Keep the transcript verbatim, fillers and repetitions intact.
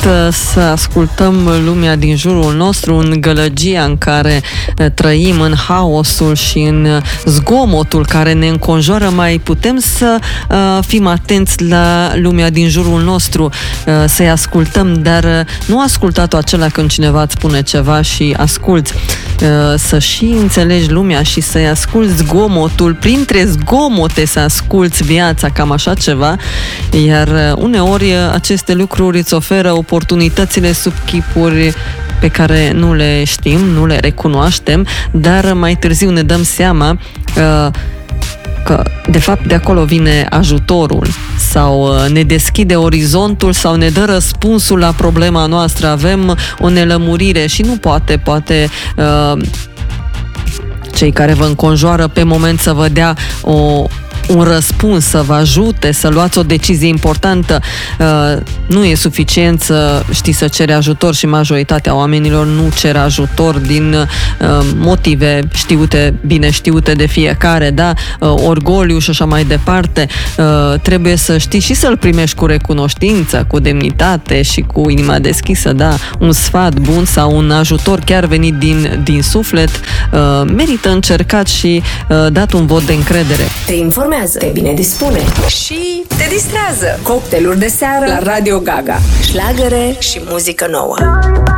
să ascultăm lumea din jurul nostru, în gălăgia în care trăim, în haosul și în zgomotul care ne înconjoară, mai putem să uh, fim atenți la lumea din jurul nostru, uh, să-i ascultăm, dar uh, nu ascultatul acela când cineva îți spune ceva și asculți, uh, să și înțelegi lumea și să-i asculți zgomotul, printre zgomote să asculți viața, cam așa ceva, iar uh, uneori uh, aceste lucruri îți oferă oportunitățile sub chipuri pe care nu le știm, nu le recunoaștem, dar mai târziu ne dăm seama uh, că de fapt de acolo vine ajutorul sau uh, ne deschide orizontul sau ne dă răspunsul la problema noastră. Avem o nelămurire și nu poate, poate uh, cei care vă înconjoară pe moment să vă dea o un răspuns, să vă ajute să luați o decizie importantă. Uh, nu e suficient să știi să ceri ajutor și majoritatea oamenilor nu cer ajutor din uh, motive știute, bine știute de fiecare, da? Uh, orgoliu și așa mai departe. Uh, trebuie să știi și să-l primești cu recunoștință, cu demnitate și cu inima deschisă, da? Un sfat bun sau un ajutor chiar venit din, din suflet uh, merită încercat și uh, dat un vot de încredere. Te informează, te bine dispune și te distrează. Cocktailuri de seară la Radio Gaga. Șlagăre și muzică nouă.